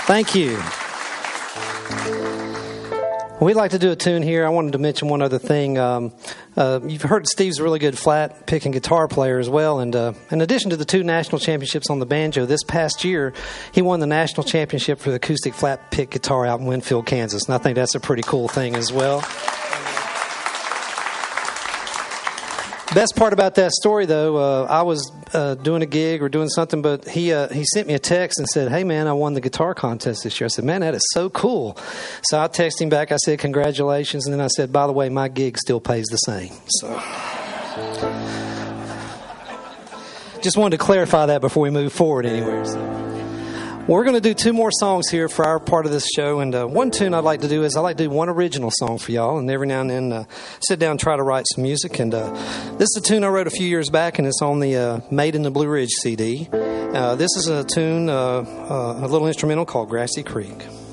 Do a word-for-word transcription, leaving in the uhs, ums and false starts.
Thank you. We'd like to do a tune here. I wanted to mention one other thing. Um, uh, you've heard Steve's a really good flat pick and guitar player as well. And uh, in addition to the two national championships on the banjo, this past year, he won the national championship for the acoustic flat pick guitar out in Winfield, Kansas. And I think that's a pretty cool thing as well. Best part about that story, though, uh, I was uh, doing a gig or doing something, but he uh, he sent me a text and said, "Hey, man, I won the guitar contest this year." I said, "Man, that is so cool." So I texted him back. I said, "Congratulations." And then I said, "By the way, my gig still pays the same." So just wanted to clarify that before we move forward anywhere. So. We're going to do two more songs here for our part of this show. And uh, one tune I'd like to do is I like to do one original song for y'all. And every now and then uh, sit down and try to write some music. And uh, this is a tune I wrote a few years back, and it's on the uh, Made in the Blue Ridge C D. Uh, this is a tune, uh, uh, a little instrumental called Grassy Creek.